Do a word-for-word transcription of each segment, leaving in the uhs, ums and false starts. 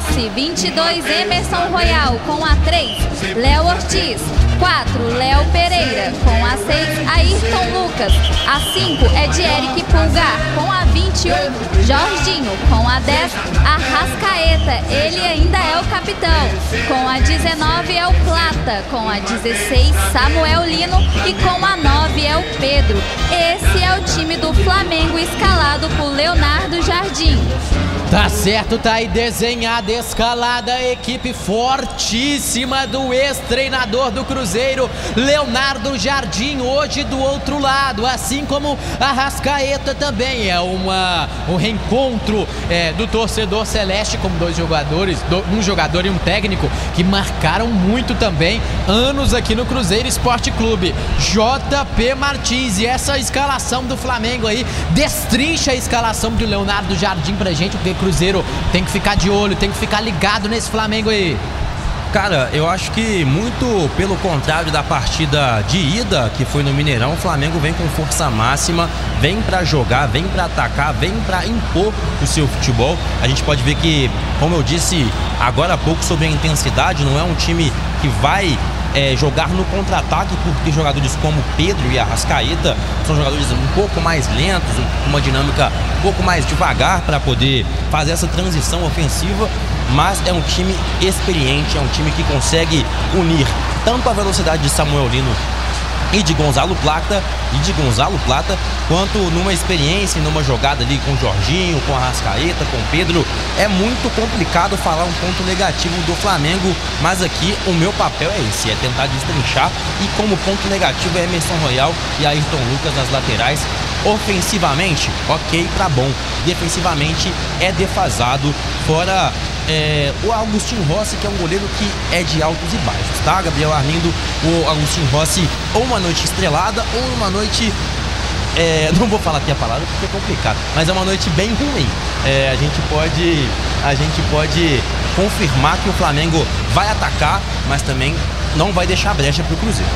Rossi. vinte e dois, Emerson Royal. Com a três, Léo Ortiz. quatro, Léo Pereira. Com a seis, Ayrton Lucas. A cinco é de Eric Pulgar. Com a vinte e um, Jorginho. Com a dez, Arrascaeta. Ele ainda é o capitão. Com a dezenove é o Plata. Com a dezesseis, Samuel Lino. E com a nove é o Pedro. Esse é o time do Flamengo escalado por Leonardo Jardim. Tá certo, tá aí desenhada, escalada, a equipe fortíssima do ex-treinador do Cruzeiro, Leonardo Jardim, hoje do outro lado, assim como a Arrascaeta também. É uma, um reencontro é, do torcedor celeste com dois jogadores, do, um jogador e um técnico que marcaram muito também anos aqui no Cruzeiro Esporte Clube. J P Martins, e essa escalação do Flamengo aí destrincha a escalação do Leonardo Jardim pra gente, porque Cruzeiro tem que ficar de olho, tem que ficar ligado nesse Flamengo aí. Cara, eu acho que muito pelo contrário da partida de ida, que foi no Mineirão, o Flamengo vem com força máxima, vem pra jogar, vem pra atacar, vem pra impor o seu futebol. A gente pode ver que, como eu disse agora há pouco sobre a intensidade, não é um time que vai É, jogar no contra-ataque, porque jogadores como Pedro e Arrascaeta são jogadores um pouco mais lentos, uma dinâmica um pouco mais devagar para poder fazer essa transição ofensiva, mas é um time experiente, é um time que consegue unir tanto a velocidade de Samuel Lino e de Gonzalo Plata, e de Gonzalo Plata, quanto numa experiência, numa jogada ali com o Jorginho, com a Arrascaeta, com o Pedro. É muito complicado falar um ponto negativo do Flamengo, mas aqui o meu papel é esse, é tentar destrinchar, e como ponto negativo é Emerson Royal e Ayrton Lucas nas laterais. Ofensivamente, ok pra bom, defensivamente é defasado, fora é, o Agustinho Rossi, que é um goleiro que é de altos e baixos, tá, Gabriel Arlindo? O Agustinho Rossi, ou uma noite estrelada, ou uma noite, é, não vou falar aqui a palavra porque é complicado, mas é uma noite bem ruim. É, a gente pode, a gente pode confirmar que o Flamengo vai atacar, mas também não vai deixar brecha pro Cruzeiro.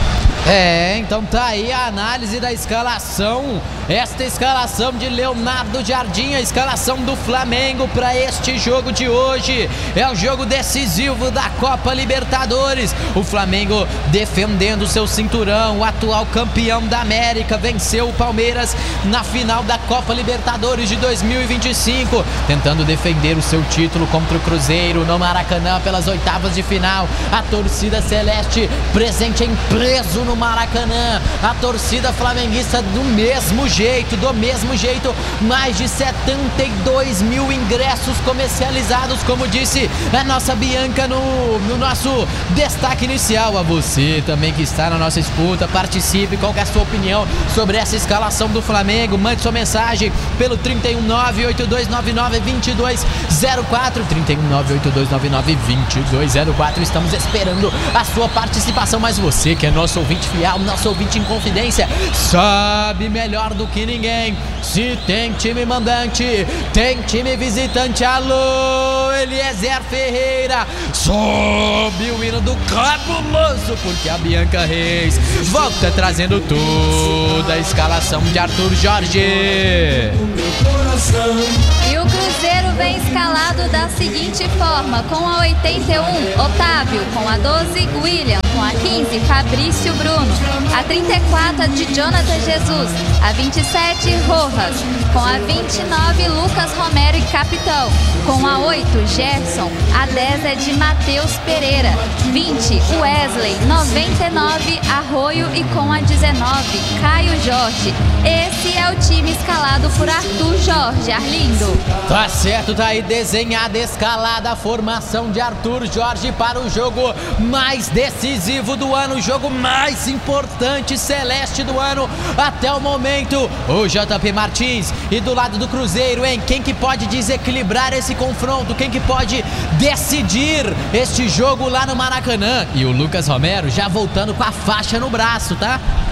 É, então tá aí a análise da escalação, esta escalação de Leonardo Jardim, a escalação do Flamengo para este jogo de hoje. É o jogo decisivo da Copa Libertadores. O Flamengo defendendo seu cinturão, o atual campeão da América, venceu o Palmeiras na final da Copa Libertadores de dois mil e vinte e cinco, tentando defender o seu título contra o Cruzeiro no Maracanã pelas oitavas de final. A torcida celeste presente em peso no Maracanã, a torcida flamenguista do mesmo jeito, do mesmo jeito, mais de setenta e dois mil ingressos comercializados, como disse a nossa Bianca no, no nosso destaque inicial. A você também que está na nossa escuta, participe, qual que é a sua opinião sobre essa escalação do Flamengo? Mande sua mensagem pelo trinta e um, nove oito dois nove nove, vinte e dois zero quatro, trinta e um, nove oito dois nove nove, vinte e dois zero quatro. Estamos esperando a sua participação, mas você que é nosso ouvinte fiel, nosso ouvinte em confidência, sabe melhor do que ninguém se tem time mandante, tem time visitante. Alô, Eliezer Ferreira, sobe o hino do cabuloso, porque a Bianca Reis volta trazendo toda a escalação de Arthur Jorge. E o Cruzeiro vem escalado da seguinte forma: com a oitenta e um, Otávio; com a doze, William; com a quinze, Fabrício Bruno; a trinta e quatro, de Jonathan Jesus; a vinte e sete, Rojas; com a vinte e nove, Lucas Romero e capitão; com a oito, Gerson; a dez é de Matheus Pereira; vinte, Wesley; noventa e nove, Arroio; e com a dezenove, Caio Jorge. Esse é o time escalado por Arthur Jorge, Arlindo. Tá certo, tá aí desenhada, escalada a formação de Arthur Jorge para o jogo mais decisivo do ano, o jogo mais importante celeste do ano até o momento. O J P Martins, e do lado do Cruzeiro, hein? Quem que pode desequilibrar esse confronto? Quem que pode decidir este jogo lá no Maracanã? E o Lucas Romero já voltando com a faixa no braço, tá?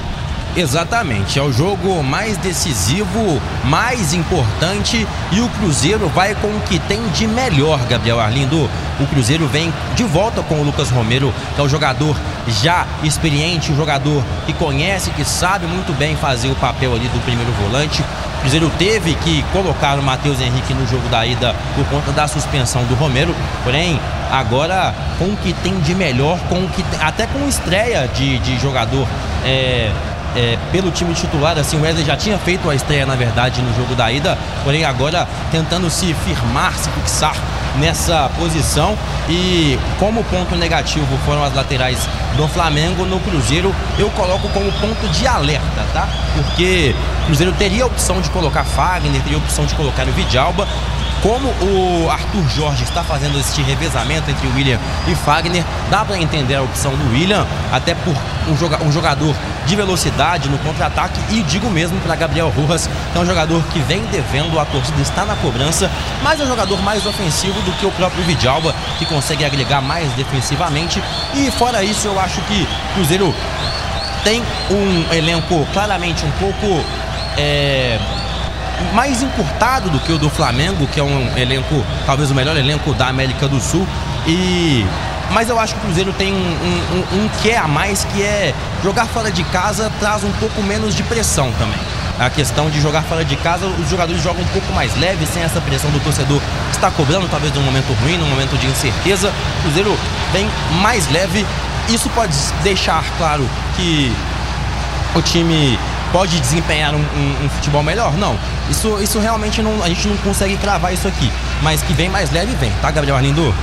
Exatamente, é o jogo mais decisivo, mais importante, e o Cruzeiro vai com o que tem de melhor, Gabriel Arlindo. O Cruzeiro vem de volta com o Lucas Romero, que é um jogador já experiente, um jogador que conhece, que sabe muito bem fazer o papel ali do primeiro volante. O Cruzeiro teve que colocar o Matheus Henrique no jogo da ida por conta da suspensão do Romero, porém agora com o que tem de melhor, com o que tem, até com estreia de, de jogador é, é, pelo time titular. Assim, o Wesley já tinha feito a estreia, na verdade, no jogo da ida, porém agora tentando se firmar, se fixar nessa posição. E como ponto negativo foram as laterais do Flamengo, no Cruzeiro eu coloco como ponto de alerta, tá? Porque o Cruzeiro teria a opção de colocar Fagner, teria a opção de colocar o Vidalba. Como o Arthur Jorge está fazendo este revezamento entre o William e Fagner, dá para entender a opção do William, até por um, joga um jogador de velocidade no contra-ataque. E digo mesmo para Gabriel Rojas, que é um jogador que vem devendo, a torcida está na cobrança, mas é um jogador mais ofensivo do que o próprio Vidalba, que consegue agregar mais defensivamente. E fora isso, eu acho que o Cruzeiro tem um elenco claramente um pouco é, mais encurtado do que o do Flamengo, que é um elenco, talvez o melhor elenco da América do Sul. E mas eu acho que o Cruzeiro tem um, um, um, um quê a mais, que é jogar fora de casa traz um pouco menos de pressão também. A questão de jogar fora de casa, os jogadores jogam um pouco mais leve, sem essa pressão do torcedor que está cobrando, talvez num momento ruim, num momento de incerteza. O Cruzeiro vem mais leve. Isso pode deixar claro que o time pode desempenhar um, um, um futebol melhor? Não. Isso, isso realmente não, a gente não consegue cravar isso aqui. Mas que vem mais leve, vem, tá, Gabriel Arlindo?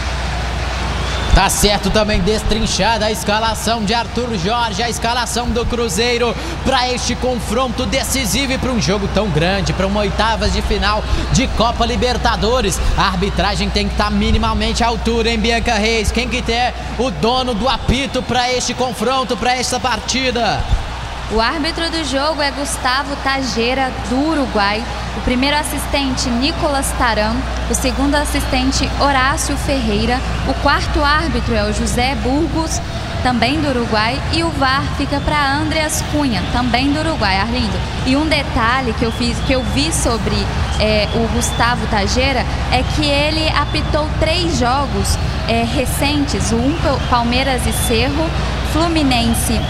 Tá certo também, destrinchada a escalação de Arthur Jorge, a escalação do Cruzeiro para este confronto decisivo e para um jogo tão grande, para uma oitavas de final de Copa Libertadores. A arbitragem tem que estar minimamente à altura, hein, Bianca Reis? Quem que é o dono do apito para este confronto, para esta partida? O árbitro do jogo é Gustavo Tagera, do Uruguai. O primeiro assistente, Nicolas Taran. O segundo assistente, Horácio Ferreira. O quarto árbitro é o José Burgos, também do Uruguai. E o V A R fica para Andreas Cunha, também do Uruguai, Arlindo. E um detalhe que eu, fiz, que eu vi sobre é, o Gustavo Tagera é que ele apitou três jogos é, recentes. O um, Palmeiras e Cerro, Fluminense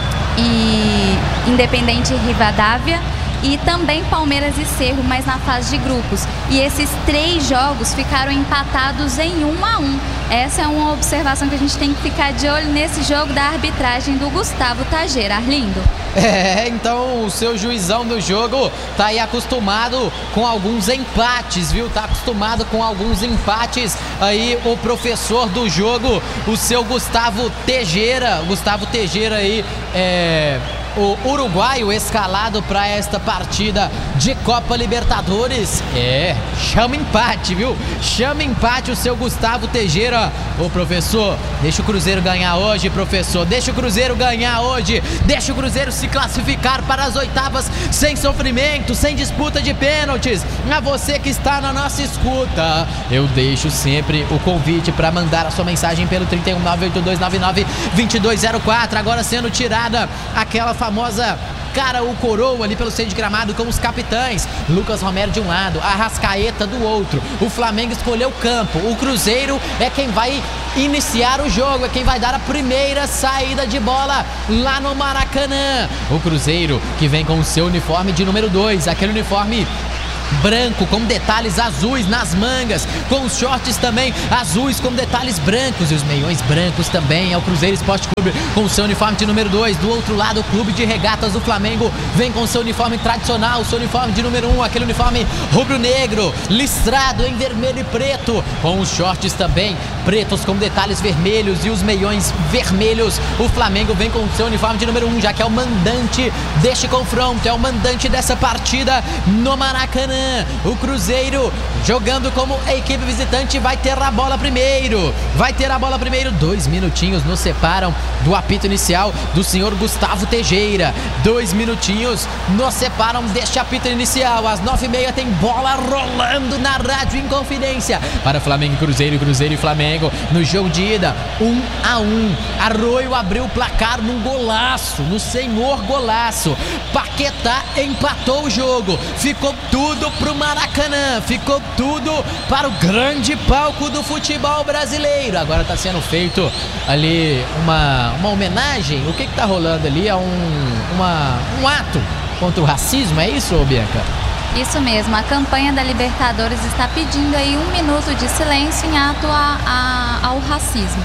e Independente Rivadavia, e também Palmeiras e Cerro, mas na fase de grupos. E esses três jogos ficaram empatados em um a um. Essa é uma observação que a gente tem que ficar de olho nesse jogo da arbitragem do Gustavo Tagera, Arlindo. É, então o seu juizão do jogo tá aí acostumado com alguns empates, viu? Tá acostumado com alguns empates aí o professor do jogo, o seu Gustavo Tagera. Gustavo Tagera aí, é... o uruguaio escalado para esta partida de Copa Libertadores. É, chama empate, viu? Chama empate o seu Gustavo Tagera. Ô, professor, deixa o Cruzeiro ganhar hoje, professor. Deixa o Cruzeiro ganhar hoje. Deixa o Cruzeiro se classificar para as oitavas sem sofrimento, sem disputa de pênaltis. A você que está na nossa escuta, eu deixo sempre o convite para mandar a sua mensagem pelo trinta e um, nove oito dois nove nove, dois dois zero quatro. Agora sendo tirada aquela famosa cara ou coroa ali pelo centro de gramado com os capitães. Lucas Romero de um lado, Arrascaeta do outro. O Flamengo escolheu o campo. O Cruzeiro é quem vai iniciar o jogo, é quem vai dar a primeira saída de bola lá no Maracanã. O Cruzeiro que vem com o seu uniforme de número dois, aquele uniforme branco com detalhes azuis nas mangas, com os shorts também azuis com detalhes brancos e os meiões brancos também. É o Cruzeiro Esporte Clube com o seu uniforme de número dois. Do outro lado, o Clube de Regatas do Flamengo vem com o seu uniforme tradicional, o seu uniforme de número um, aquele uniforme rubro-negro, listrado em vermelho e preto, com os shorts também pretos com detalhes vermelhos e os meiões vermelhos. O Flamengo vem com o seu uniforme de número um, já que é o mandante deste confronto, é o mandante dessa partida no Maracanã. Maracanã. O Cruzeiro jogando como equipe visitante vai ter a bola primeiro. Vai ter a bola primeiro. Dois minutinhos nos separam do apito inicial do senhor Gustavo Teixeira. Dois minutinhos nos separam deste apito inicial. Às nove e meia tem bola rolando na Rádio Inconfidência. Para Flamengo e Cruzeiro, Cruzeiro e Flamengo no jogo de ida, um a um. Arroio abriu o placar num golaço, no senhor golaço. Paquetá empatou o jogo. Ficou tudo pro Maracanã. Ficou tudo para o grande palco do futebol brasileiro. Agora está sendo feito ali uma, uma homenagem. O que que tá rolando ali? É um, uma, um ato contra o racismo, é isso, Bianca? Isso mesmo, a campanha da Libertadores está pedindo aí um minuto de silêncio em ato a, a, ao racismo.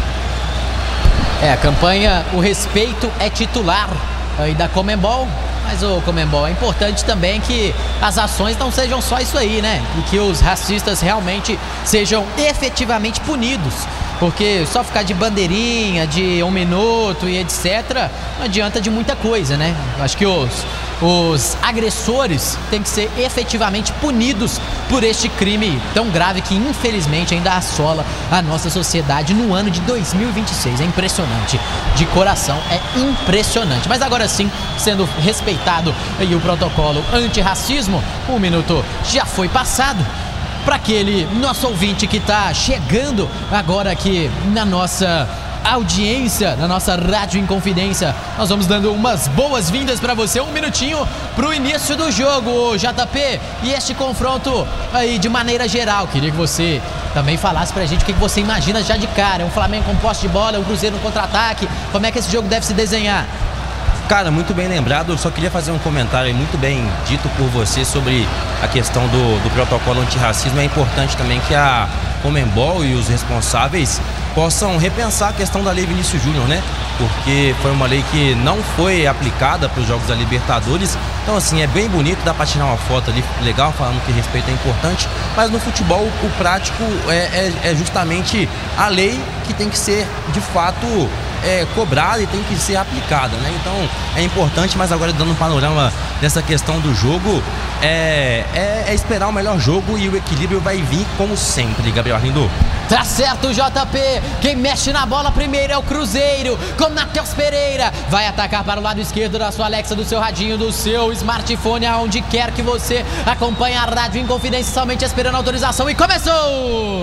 É, a campanha O Respeito é Titular aí da Conmebol. Mas o Conmebol, é importante também que as ações não sejam só isso aí, né? E que os racistas realmente sejam efetivamente punidos. Porque só ficar de bandeirinha, de um minuto e etcétera não adianta de muita coisa, né? Acho que os, os agressores têm que ser efetivamente punidos por este crime tão grave que infelizmente ainda assola a nossa sociedade no ano de dois mil e vinte e seis. É impressionante, de coração, é impressionante. Mas agora sim, sendo respeitado aí o protocolo antirracismo, um minuto já foi passado. Para aquele nosso ouvinte que está chegando agora aqui na nossa audiência, na nossa Rádio Inconfidência, nós vamos dando umas boas-vindas para você, um minutinho para o início do jogo, J P, e este confronto aí de maneira geral. Queria que você também falasse pra gente o que você imagina já de cara. É um Flamengo com posse de bola, é um Cruzeiro no contra-ataque, como é que esse jogo deve se desenhar? Cara, muito bem lembrado. Eu só queria fazer um comentário aí muito bem dito por você sobre a questão do, do protocolo antirracismo. É importante também que a Conmebol e os responsáveis possam repensar a questão da Lei Vinícius Júnior, né? Porque foi uma lei que não foi aplicada para os Jogos da Libertadores. Então, assim, é bem bonito, dá para tirar uma foto ali legal falando que respeito é importante, mas no futebol o prático é, é, é justamente a lei que tem que ser, de fato, é, cobrada e tem que ser aplicada, né? Então, é importante, mas agora dando um panorama dessa questão do jogo, é, é, é esperar o melhor jogo e o equilíbrio vai vir como sempre, Gabriel Arlindo. Tá certo, J P. Quem mexe na bola primeiro é o Cruzeiro, com Matheus Pereira. Vai atacar para o lado esquerdo da sua Alexa, do seu radinho, do seu smartphone, aonde quer que você acompanhe a Rádio Inconfidência, somente esperando a autorização. E começou!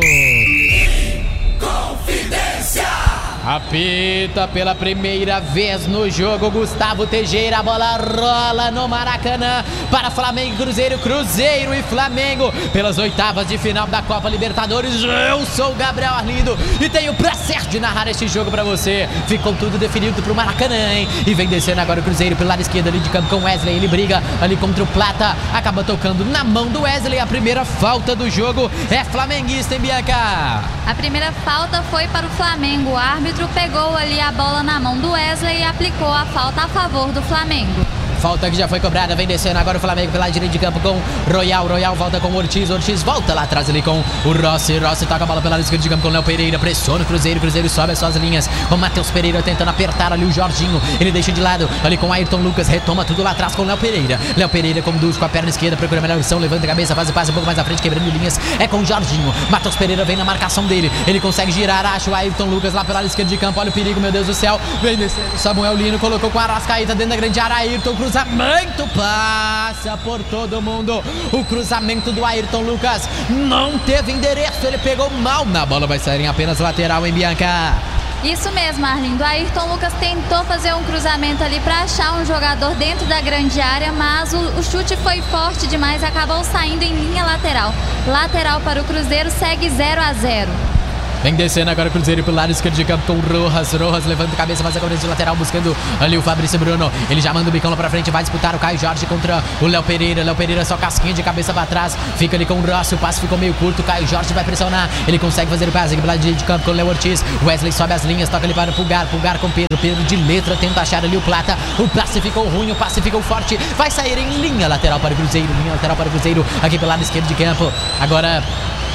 Confidência! Apita pela primeira vez no jogo Gustavo Teixeira. A bola rola no Maracanã para Flamengo e Cruzeiro, Cruzeiro e Flamengo pelas oitavas de final da Copa Libertadores. Eu sou o Gabriel Arlindo e tenho o prazer de narrar este jogo para você. Ficou tudo definido pro Maracanã, hein? E vem descendo agora o Cruzeiro pelo lado esquerdo ali de campo com Wesley. Ele briga ali contra o Plata, acaba tocando na mão do Wesley. A primeira falta do jogo é flamenguista, hein, Bianca? A primeira falta foi para o Flamengo. O árbitro pegou ali a bola na mão do Wesley e aplicou a falta a favor do Flamengo. Falta que já foi cobrada, vem descendo agora o Flamengo pela direita de campo com Royal, Royal volta com Ortiz, Ortiz volta lá atrás ali com o Rossi, Rossi toca a bola pela esquerda de campo com o Léo Pereira, pressiona o Cruzeiro, Cruzeiro sobe as suas linhas com Matheus Pereira tentando apertar ali o Jorginho, ele deixa de lado ali com Ayrton Lucas, retoma tudo lá atrás com o Léo Pereira, Léo Pereira conduz com a perna esquerda, procura a melhor opção, levanta a cabeça, faz o passe um pouco mais à frente, quebrando linhas, é com o Jorginho, Matheus Pereira vem na marcação dele, ele consegue girar, acha o Ayrton Lucas lá pela área esquerda de campo, olha o perigo, meu Deus do céu, vem descendo, Samuel Lino colocou com a Arrascaeta dentro da grande área, Ayrton, cruzamento, passa por todo mundo. O cruzamento do Ayrton Lucas não teve endereço, ele pegou mal na bola, vai sair em apenas lateral, hein, Bianca? Isso mesmo, Arlindo. Ayrton Lucas tentou fazer um cruzamento ali para achar um jogador dentro da grande área, mas o, o chute foi forte demais, acabou saindo em linha lateral. Lateral para o Cruzeiro, segue zero a zero. Vem descendo agora o Cruzeiro pelo lado esquerdo de campo com o Rojas. Rojas levanta a cabeça, faz a cobrança de lateral, buscando ali o Fabrício Bruno. Ele já manda o bicão lá pra frente, vai disputar o Caio Jorge contra o Léo Pereira. Léo Pereira só casquinha de cabeça pra trás, fica ali com o Rossi, o passe ficou meio curto. O Caio Jorge vai pressionar, ele consegue fazer o passe aqui pelo lado de campo com o Léo Ortiz. Wesley sobe as linhas, toca ali para o Pulgar, Pulgar com Pedro. Pedro de letra tenta achar ali o Plata. O passe ficou ruim, o passe ficou forte, vai sair em linha lateral para o Cruzeiro. Linha lateral para o Cruzeiro aqui pelo lado esquerdo de campo. Agora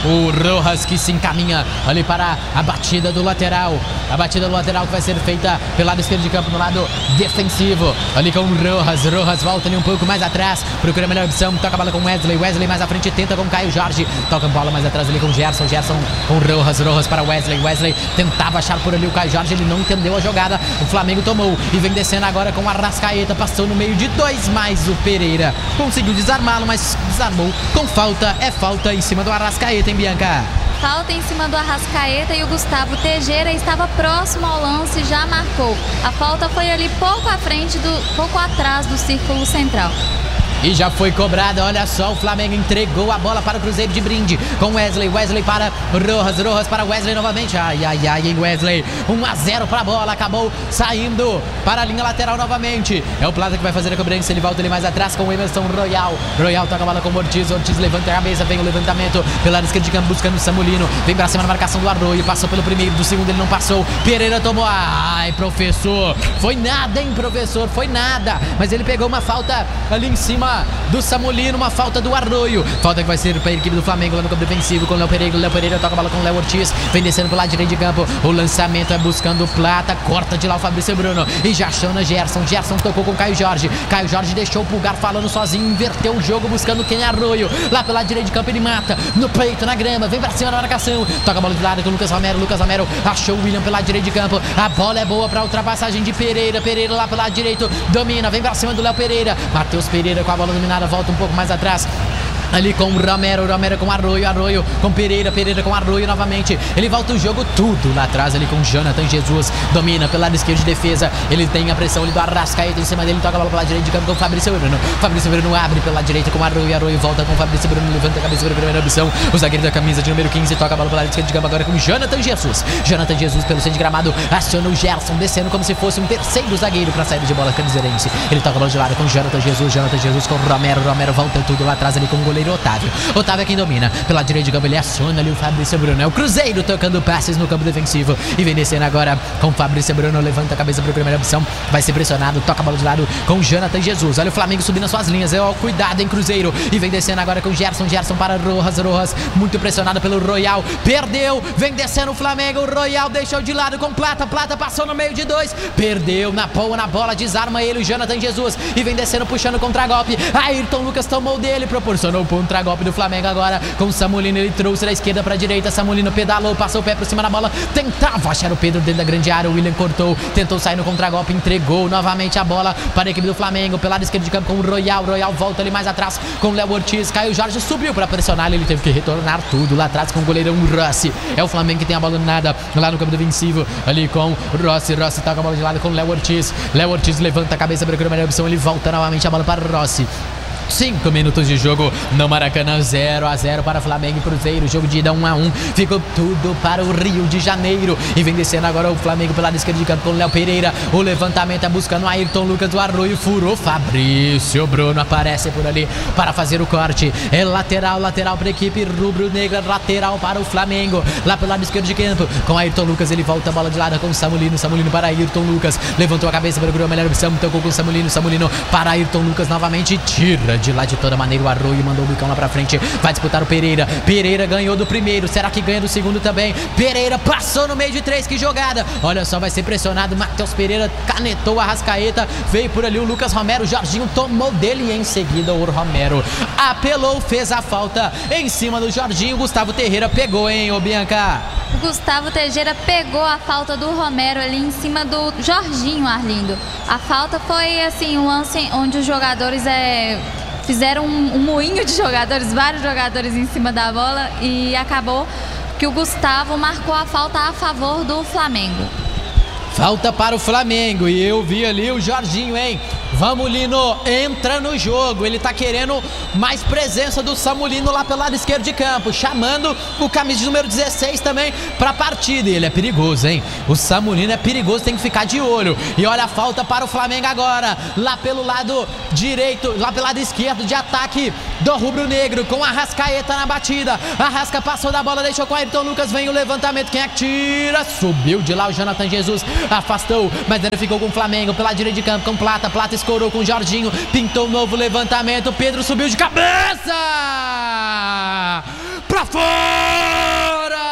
o Rojas, que se encaminha ali para a batida do lateral. A batida do lateral que vai ser feita pelo lado esquerdo de campo, no lado defensivo. Ali com o Rojas. Rojas volta ali um pouco mais atrás, procura a melhor opção, toca a bola com Wesley. Wesley mais à frente, tenta com Caio Jorge. Toca a bola mais atrás ali com Gerson. Gerson com Rojas. Rojas para Wesley. Wesley tentava achar por ali o Caio Jorge, ele não entendeu a jogada. O Flamengo tomou e vem descendo agora com o Arrascaeta. Passou no meio de dois, mais o Pereira conseguiu desarmá-lo, mas desarmou com falta. É falta em cima do Arrascaeta, hein, Bianca? Falta em cima do Arrascaeta e o Gustavo Teixeira estava próximo ao lance, já marcou. A falta foi ali pouco à frente, do, pouco atrás do círculo central. E já foi cobrada, olha só, o Flamengo entregou a bola para o Cruzeiro de brinde com Wesley, Wesley para Rojas, Rojas para Wesley novamente, ai, ai, ai, hein, Wesley, um a zero para a bola, acabou saindo para a linha lateral novamente, é o Plata que vai fazer a cobrança, ele volta ali mais atrás com o Emerson Royal, Royal toca a bola com o Ortiz, Ortiz levanta a cabeça, vem o levantamento pelo lado esquerdo de campo buscando o Samulino, vem pra cima na marcação do Arroio, passou pelo primeiro, do segundo ele não passou, Pereira tomou, ai, professor, foi nada, hein, professor, foi nada, mas ele pegou uma falta ali em cima do Samulino, uma falta do Arroio, falta que vai ser para a equipe do Flamengo lá no campo defensivo com o Léo Pereira. Léo Pereira toca a bola com o Léo Ortiz, vem descendo pelo lado direito de campo, o lançamento é buscando o Plata, corta de lá o Fabrício Bruno e já chama Gerson. Gerson tocou com o Caio Jorge, Caio Jorge deixou o Pulgar falando sozinho, inverteu o jogo buscando quem é Arroio, lá pelo lado direito de campo ele mata, no peito, na grama, vem pra cima na marcação, toca a bola de lado com o Lucas Romero, Lucas Romero achou o William pelo lado direito de campo, a bola é boa para ultrapassagem de Pereira, Pereira lá pelo lado direito, domina, vem pra cima do Léo Pereira, Matheus Pereira com a bola dominada, volta um pouco mais atrás ali com o Romero, Romero com Arroio, Arroio com Pereira, Pereira com Arroio novamente, ele volta o jogo tudo lá atrás ali com Jonathan Jesus, domina pelo lado esquerdo de defesa, ele tem a pressão ali do Arrascaeta em cima dele, toca a bola pelo lado direito de campo com o Fabrício Bruno, Fabrício Bruno abre pela direita com Arroio, Arroio volta com o Fabrício Bruno, levanta a cabeça para a primeira opção, o zagueiro da camisa de número quinze toca a bola pelo lado esquerdo de campo agora com Jonathan Jesus, Jonathan Jesus pelo centro de gramado, aciona o Gerson, descendo como se fosse um terceiro zagueiro para saída de bola cruzeirense, ele toca a bola de lado com Jonathan Jesus, Jonathan Jesus com Romero, Romero volta tudo lá atrás ali com o goleiro Otávio, Otávio é quem domina, pela direita de campo ele aciona ali o Fabrício Bruno, é o Cruzeiro tocando passes no campo defensivo e vem descendo agora com o Fabrício Bruno, levanta a cabeça para a primeira opção, vai ser pressionado, toca a bola de lado com o Jonathan Jesus, olha o Flamengo subindo as suas linhas, é o cuidado em Cruzeiro e vem descendo agora com o Gerson, Gerson para Rojas, Rojas muito pressionado pelo Royal, perdeu, vem descendo o Flamengo, o Royal deixou de lado com Plata, Plata passou no meio de dois, perdeu na boa, na bola, desarma ele o Jonathan Jesus e vem descendo puxando contra-golpe, Ayrton Lucas tomou dele, proporcionou o contra-golpe do Flamengo agora com o Samulino, ele trouxe da esquerda para a direita, Samulino pedalou, passou o pé por cima da bola, tentava achar o Pedro dentro da grande área, o William cortou, tentou sair no contra-golpe, entregou novamente a bola para a equipe do Flamengo, pelo lado esquerdo de campo com o Royal, Royal volta ali mais atrás com o Léo Ortiz, Caio Jorge subiu para pressionar, ele teve que retornar tudo lá atrás com o goleirão Rossi, é o Flamengo que tem a bola nada lá no campo defensivo, ali com o Rossi, Rossi toca a bola de lado com o Léo Ortiz, Léo Ortiz levanta a cabeça para a primeira opção, ele volta novamente a bola para o Rossi. cinco minutos de jogo no Maracanã, zero a zero para Flamengo e Cruzeiro, jogo de ida um a um, ficou tudo para o Rio de Janeiro e vem descendo agora o Flamengo pelo lado esquerdo de campo com o Léo Pereira, o levantamento é buscando o Ayrton Lucas do Arroio, furou, Fabrício Bruno aparece por ali para fazer o corte, é lateral, lateral para a equipe rubro-negra, lateral para o Flamengo, lá pelo lado esquerdo de campo com o Ayrton Lucas, ele volta a bola de lado com o Samulino, Samulino para Ayrton Lucas, levantou a cabeça, procurou a melhor opção, tocou com o Samulino, Samulino para Ayrton Lucas novamente, tira de lá de toda maneira o Arroio, mandou o bicão lá pra frente, vai disputar o Pereira, Pereira ganhou do primeiro, será que ganha do segundo também? Pereira passou no meio de três, que jogada, olha só, vai ser pressionado, Matheus Pereira canetou a Arrascaeta, veio por ali o Lucas Romero, Jorginho tomou dele e em seguida o Romero apelou, fez a falta em cima do Jorginho, Gustavo Teixeira pegou, hein, ô Bianca? O Gustavo Teixeira pegou a falta do Romero ali em cima do Jorginho, Arlindo. A falta foi assim, um lance onde os jogadores é... fizeram um, um moinho de jogadores, vários jogadores em cima da bola e acabou que o Gustavo marcou a falta a favor do Flamengo. Falta para o Flamengo e eu vi ali o Jorginho, hein? Vamos, Lino, entra no jogo, ele tá querendo mais presença do Samulino lá pelo lado esquerdo de campo, chamando o camisa de número dezesseis também pra partida, e ele é perigoso, hein? O Samulino é perigoso, tem que ficar de olho, e olha a falta para o Flamengo agora, lá pelo lado direito, lá pelo lado esquerdo de ataque do rubro-negro, com a Arrascaeta na batida, Arrasca passou da bola, deixou com o Ayrton Lucas, vem o levantamento, quem é que tira? Subiu de lá o Jonathan Jesus, afastou, mas ele ficou com o Flamengo, pela direita de campo, com Plata, Plata escorou com o Jorginho, pintou um novo levantamento, Pedro subiu de cabeça! pra fora!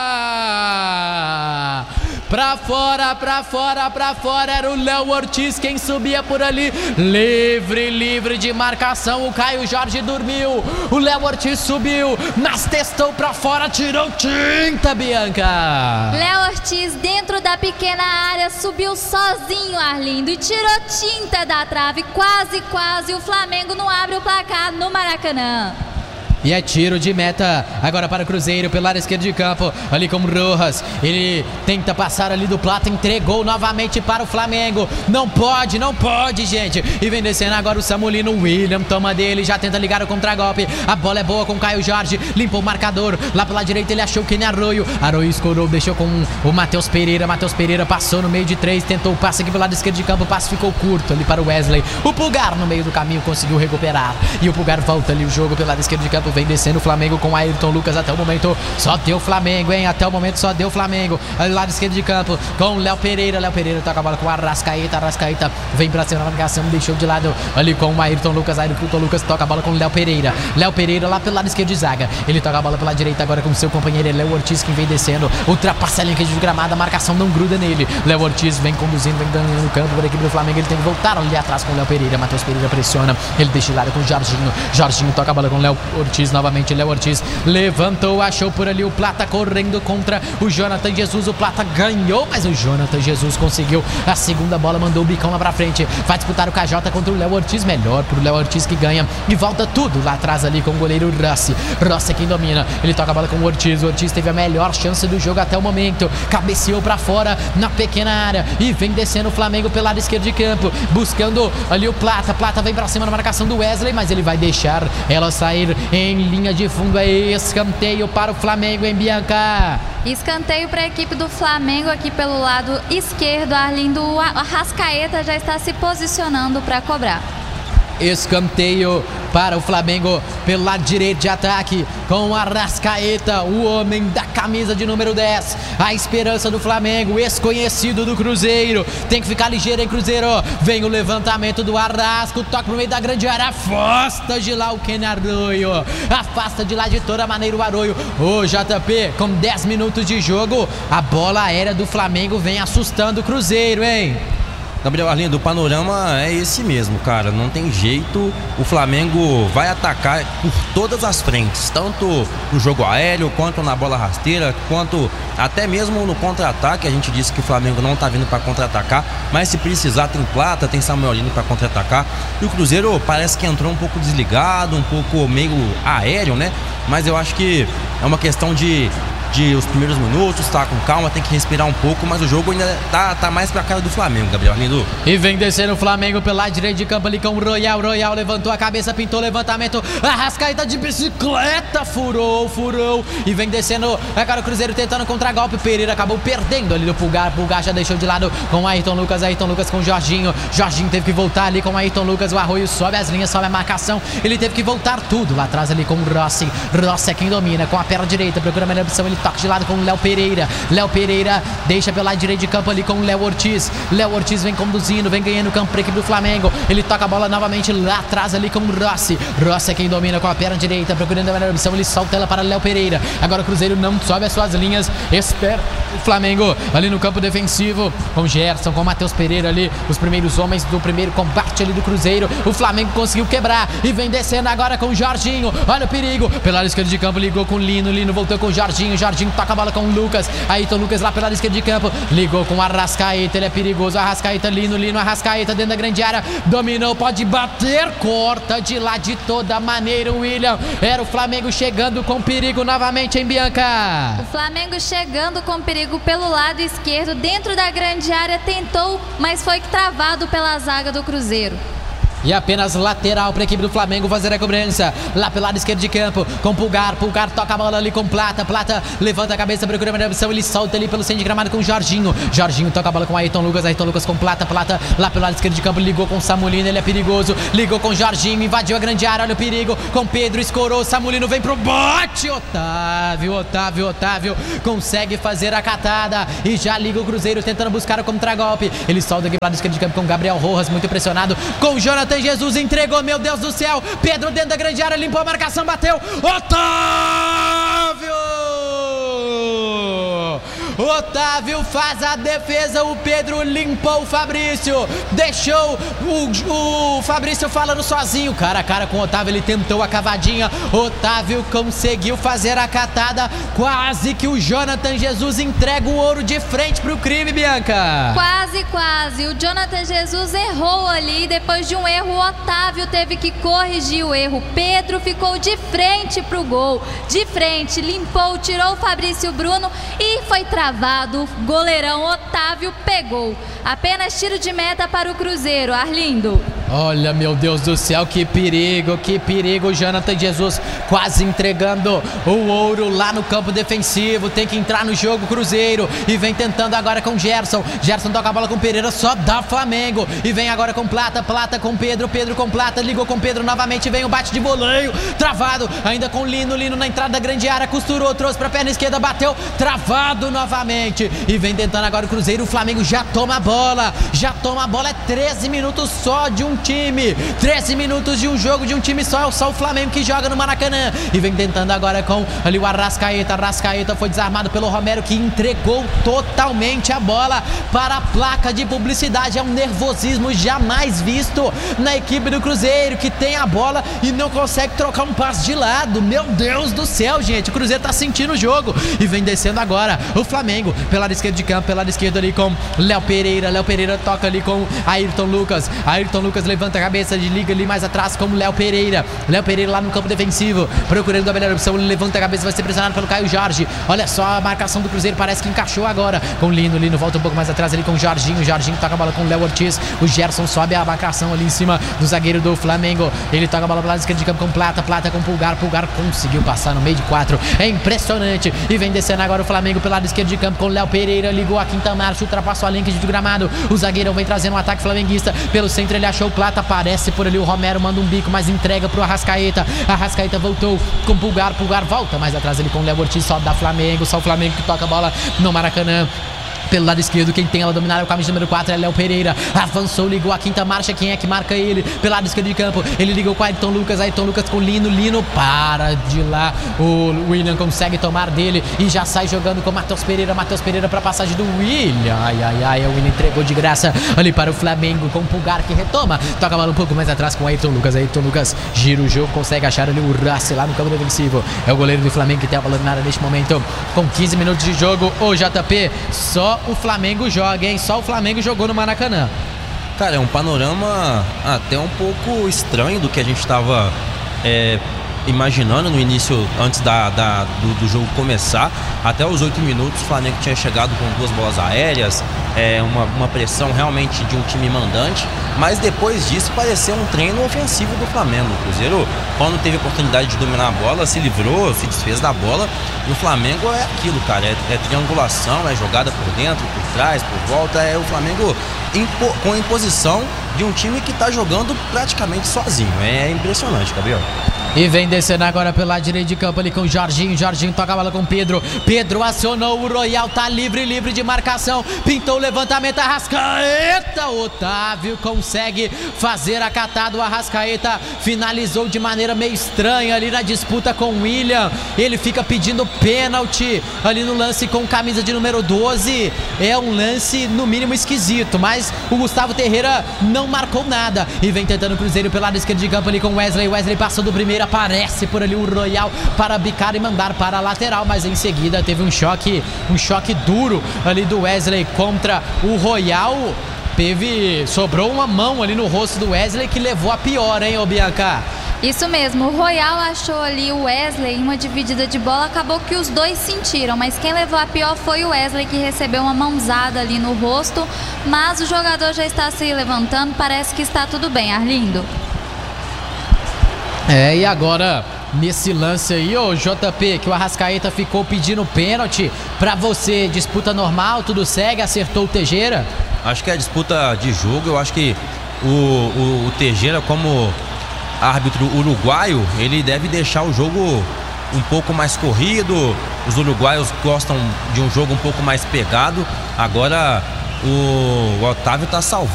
Pra fora, pra fora, pra fora, era o Léo Ortiz quem subia por ali, livre, livre de marcação, o Caio Jorge dormiu, o Léo Ortiz subiu, mas testou pra fora, tirou tinta, Bianca. Léo Ortiz dentro da pequena área, subiu sozinho, Arlindo, e tirou tinta da trave, quase, quase, o Flamengo não abre o placar no Maracanã. E é tiro de meta agora para o Cruzeiro pela área esquerda de campo, ali com o Rojas, ele tenta passar ali do Plata, entregou novamente para o Flamengo, não pode, não pode, gente, e vem descendo agora o Samulino, o William toma dele, já tenta ligar o contragolpe, a bola é boa com o Caio Jorge, limpou o marcador, lá pela direita ele achou o Kenny Arroio, Arroio escorou, deixou com o Matheus Pereira, Matheus Pereira passou no meio de três, tentou o passe aqui pelo lado esquerdo de campo, o passe ficou curto ali para o Wesley, o Pulgar no meio do caminho conseguiu recuperar, e o Pulgar volta ali o jogo pelo lado esquerdo de campo, vem descendo o Flamengo com o Ayrton Lucas, até o momento só deu Flamengo, hein, até o momento só deu Flamengo, ali lado esquerdo de campo, com o Léo Pereira, Léo Pereira toca a bola com o Arrascaeta, Arrascaeta vem pra cima na marcação, deixou de lado ali com o Ayrton Lucas, Ayrton Lucas toca a bola com o Léo Pereira, Léo Pereira lá pelo lado esquerdo de zaga, ele toca a bola pela direita agora com o seu companheiro Léo Ortiz, que vem descendo, ultrapassa a linha de gramada, a marcação não gruda nele, Léo Ortiz vem conduzindo, vem ganhando no campo por equipe do Flamengo, ele tem que voltar ali atrás com o Léo Pereira, Matheus Pereira pressiona, ele deixa de lado com o Jorginho, Jorginho toca a bola com o Léo Ortiz novamente, Léo Ortiz levantou, achou por ali o Plata correndo contra o Jonathan Jesus, o Plata ganhou, mas o Jonathan Jesus conseguiu a segunda bola, mandou o bicão lá pra frente, vai disputar o K J contra o Léo Ortiz, melhor pro Léo Ortiz que ganha e volta tudo lá atrás ali com o goleiro Rossi, Rossi é quem domina, ele toca a bola com o Ortiz, o Ortiz teve a melhor chance do jogo até o momento, cabeceou pra fora na pequena área e vem descendo o Flamengo pelo lado esquerdo de campo, buscando ali o Plata, Plata vem pra cima na marcação do Wesley, mas ele vai deixar ela sair em linha de fundo, é escanteio para o Flamengo, em Bianca. Escanteio para a equipe do Flamengo aqui pelo lado esquerdo, Arlindo, o Arrascaeta já está se posicionando para cobrar. Escanteio para o Flamengo pelo lado direito de ataque, com o Arrascaeta, o homem da camisa de número dez, a esperança do Flamengo, desconhecido do Cruzeiro, tem que ficar ligeiro em Cruzeiro, vem o levantamento do Arrasco, toca no meio da grande área, afasta de lá o Kenny Arroio, afasta de lá de toda maneira o Arroio, o J P com dez minutos de jogo, a bola aérea do Flamengo vem assustando o Cruzeiro, hein? Gabriel Arlindo, o panorama é esse mesmo, cara, não tem jeito, o Flamengo vai atacar por todas as frentes, tanto no jogo aéreo, quanto na bola rasteira, quanto até mesmo no contra-ataque. A gente disse que o Flamengo não tá vindo para contra-atacar, mas se precisar tem Plata, tem Samuelino para contra-atacar, e o Cruzeiro parece que entrou um pouco desligado, um pouco meio aéreo, né, mas eu acho que é uma questão de de os primeiros minutos, tá com calma, tem que respirar um pouco, mas o jogo ainda tá, tá mais pra cara do Flamengo, Gabriel Arlindo. E vem descendo o Flamengo pelo lado direito de campo ali com o Royal, Royal levantou a cabeça, pintou levantamento, Arrascaeta de bicicleta, furou, furou, e vem descendo, agora o Cruzeiro tentando contra-golpe, Pereira acabou perdendo ali no Pulgar, Pulgar já deixou de lado com o Ayrton Lucas, Ayrton Lucas com o Jorginho, Jorginho teve que voltar ali com o Ayrton Lucas, o Arroio sobe as linhas, sobe a marcação, ele teve que voltar tudo lá atrás ali com o Rossi, Rossi é quem domina, com a perna direita, procura a melhor opção, ele toca de lado com o Léo Pereira, Léo Pereira deixa pelo lado direito de campo ali com o Léo Ortiz, Léo Ortiz vem conduzindo, vem ganhando o campo para a equipe do Flamengo, ele toca a bola novamente lá atrás ali com o Rossi, Rossi é quem domina com a perna direita, procurando a melhor opção, ele solta ela para o Léo Pereira, agora o Cruzeiro não sobe as suas linhas, espera o Flamengo ali no campo defensivo, com Gerson, com o Matheus Pereira ali, os primeiros homens do primeiro combate ali do Cruzeiro, o Flamengo conseguiu quebrar e vem descendo agora com o Jorginho, olha o perigo, pelo lado esquerdo de campo, ligou com o Lino, Lino voltou com o Jorginho, Jorginho toca a bola com o Lucas, Ayrton Lucas lá pelo lado esquerdo de campo, ligou com o Arrascaeta, ele é perigoso, Arrascaeta, Lino, Lino, Arrascaeta dentro da grande área, dominou, pode bater, corta de lá de toda maneira o William, era o Flamengo chegando com perigo novamente em Bianca. O Flamengo chegando com perigo pelo lado esquerdo, dentro da grande área, tentou, mas foi travado pela zaga do Cruzeiro. E apenas lateral para a equipe do Flamengo fazer a cobrança. Lá pelo lado esquerdo de campo, com Pulgar. Pulgar toca a bola ali com Plata. Plata levanta a cabeça, procura uma opção. Ele solta ali pelo centro de gramado com Jorginho. Jorginho toca a bola com Ayrton Lucas. Ayrton Lucas com Plata. Plata lá pelo lado esquerdo de campo, ligou com Samulino. Ele é perigoso. Ligou com Jorginho, invadiu a grande área. Olha o perigo. Com Pedro, escorou. Samulino vem pro bote. Otávio, Otávio, Otávio consegue fazer a catada. E já liga o Cruzeiro tentando buscar o contragolpe. Ele solta aqui pro lado esquerdo de campo com Gabriel Rojas, muito pressionado. Com Jonathan Jesus, entregou, meu Deus do céu, Pedro dentro da grande área, limpou a marcação, bateu, Otávio! Otávio! Otávio faz a defesa, o Pedro limpou o Fabrício, deixou o, o Fabrício falando sozinho, cara a cara com o Otávio, ele tentou a cavadinha, Otávio conseguiu fazer a catada, quase que o Jonathan Jesus entrega o ouro de frente pro crime, Bianca. Quase, quase, o Jonathan Jesus errou ali, depois de um erro o Otávio teve que corrigir o erro, Pedro ficou de frente pro gol, de frente, limpou, tirou o Fabrício Bruno e foi travado. Travado, goleirão Otávio pegou. Apenas tiro de meta para o Cruzeiro, Arlindo. Olha, meu Deus do céu, que perigo, que perigo. O Jonathan Jesus quase entregando o ouro lá no campo defensivo. Tem que entrar no jogo, Cruzeiro. E vem tentando agora com Gerson. Gerson toca a bola com Pereira, só dá Flamengo. E vem agora com Plata, Plata com Pedro, Pedro com Plata, ligou com Pedro novamente. Vem o bate de voleio, travado, ainda com Lino, Lino na entrada da grande área, costurou, trouxe pra perna esquerda, bateu, travado novamente. E vem tentando agora o Cruzeiro, o Flamengo já toma a bola, já toma a bola. É treze minutos só de um time, treze minutos de um jogo de um time só, é só o Flamengo que joga no Maracanã. E vem tentando agora com ali o Arrascaeta, Arrascaeta foi desarmado pelo Romero, que entregou totalmente a bola para a placa de publicidade. É um nervosismo jamais visto na equipe do Cruzeiro, que tem a bola e não consegue trocar um passe de lado. Meu Deus do céu, gente, o Cruzeiro tá sentindo o jogo. E vem descendo agora o Flamengo pelo lado esquerdo de campo, pelo lado esquerdo ali com Léo Pereira, Léo Pereira toca ali com Ayrton Lucas, Ayrton Lucas levanta a cabeça, liga ali mais atrás com Léo Pereira, Léo Pereira lá no campo defensivo, procurando a melhor opção, ele levanta a cabeça, vai ser pressionado pelo Caio Jorge. Olha só a marcação do Cruzeiro, parece que encaixou agora com Lino, Lino volta um pouco mais atrás ali com Jorginho, Jorginho toca a bola com o Léo Ortiz, o Gerson sobe a marcação ali em cima do zagueiro do Flamengo, ele toca a bola pro lado esquerdo de campo com Plata, Plata com Pulgar, Pulgar conseguiu passar no meio de quatro, é impressionante. E vem descendo agora o Flamengo pelo lado esquerdo de campo com Léo Pereira, ligou a quinta marcha, ultrapassou a linha de gramado, o zagueirão vem trazendo um ataque flamenguista, pelo centro ele achou o Plata, aparece por ali o Romero, manda um bico, mas entrega pro Arrascaeta, Arrascaeta voltou com Pulgar, Pulgar volta mais atrás ele com o Léo Ortiz, só da Flamengo, só o Flamengo que toca a bola no Maracanã. Pelo lado esquerdo, quem tem ela dominada é o camisa número quatro, é Léo Pereira. Avançou, ligou a quinta marcha, quem é que marca ele? Pelo lado esquerdo de campo, ele ligou com Ayrton Lucas, Ayrton Lucas com Lino, Lino para de lá. O William consegue tomar dele e já sai jogando com Matheus Pereira, Matheus Pereira para a passagem do William. Ai, ai, ai, o William entregou de graça ali para o Flamengo com o Pulgar que retoma. Toca a bola um pouco mais atrás com Ayrton Lucas. Ayrton Lucas gira o jogo, consegue achar ali o Rassi lá no campo defensivo. É o goleiro do Flamengo que tem a bola dominada neste momento. Com quinze minutos de jogo, o J P, só o Flamengo joga, hein? Só o Flamengo jogou no Maracanã. Cara, é um panorama até um pouco estranho do que a gente estava é, imaginando no início, antes da, da, do, do jogo começar. Até os oito minutos o Flamengo tinha chegado com duas bolas aéreas, é, uma, uma pressão realmente de um time mandante, mas depois disso pareceu um treino ofensivo do Flamengo. O Cruzeiro, quando teve a oportunidade de dominar a bola, se livrou, se desfez da bola, e o Flamengo é aquilo, cara, é, é triangulação, é jogada por dentro, por trás, por volta, é o Flamengo impo, com a imposição de um time que tá jogando praticamente sozinho. É impressionante, Gabriel. E vem descendo agora pelo lado direito de campo ali com o Jorginho. Jorginho toca a bola com o Pedro. Pedro acionou o Royal, tá livre, livre de marcação. Pintou o levantamento, Arrascaeta. Otávio consegue fazer a catada. O Arrascaeta finalizou de maneira meio estranha ali na disputa com o William. Ele fica pedindo pênalti ali no lance com camisa de número doze. É um lance no mínimo esquisito, mas o Gustavo Ferreira não marcou nada. E vem tentando o Cruzeiro pelo lado esquerdo de campo ali com o Wesley. Wesley passou do primeiro, aparece por ali o Royal para bicar e mandar para a lateral, mas em seguida teve um choque, um choque duro ali do Wesley contra o Royal. Teve, sobrou uma mão ali no rosto do Wesley que levou a pior, hein, ô Bianca? Isso mesmo, o Royal achou ali o Wesley em uma dividida de bola, acabou que os dois sentiram, mas quem levou a pior foi o Wesley, que recebeu uma mãozada ali no rosto, mas o jogador já está se levantando, parece que está tudo bem, Arlindo. É, e agora, nesse lance aí, ô J P, que o Arrascaeta ficou pedindo pênalti, pra você, disputa normal, tudo segue, acertou o Teixeira? Acho que é disputa de jogo, eu acho que o, o, o Teixeira, como árbitro uruguaio, ele deve deixar o jogo um pouco mais corrido, os uruguaios gostam de um jogo um pouco mais pegado, agora o, o Otávio tá salvando